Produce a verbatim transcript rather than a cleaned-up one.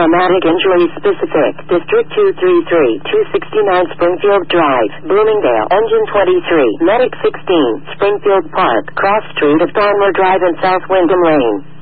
Traumatic Injury Specific, District two thirty-three, two sixty-nine Springfield Drive, Bloomingdale, Engine twenty-three, Medic sixteen, Springfield Park, Cross Street of Donner Drive and South Wyndham Lane.